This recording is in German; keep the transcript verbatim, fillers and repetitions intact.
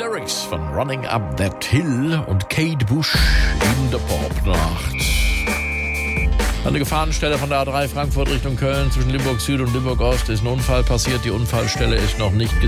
Lyrics von Running Up That Hill und Kate Bush in der Popnacht. An der Gefahrenstelle von der A drei Frankfurt Richtung Köln zwischen Limburg Süd und Limburg Ost ist ein Unfall passiert. Die Unfallstelle ist noch nicht